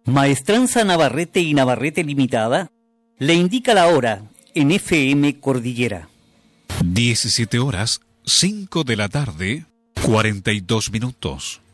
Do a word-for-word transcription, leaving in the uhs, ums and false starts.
Maestranza Navarrete y Navarrete Limitada le indica la hora en F M Cordillera. diecisiete horas, cinco de la tarde, cuarenta y dos minutos.